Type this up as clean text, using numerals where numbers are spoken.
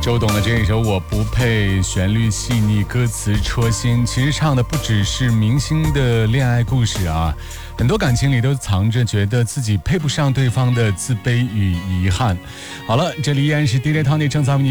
周董的这一首我不配，旋律细腻，歌词戳心，其实唱的不只是明星的恋爱故事啊，很多感情里都藏着觉得自己配不上对方的自卑与遗憾。好了，这里依然是 DJ Tony 正在为你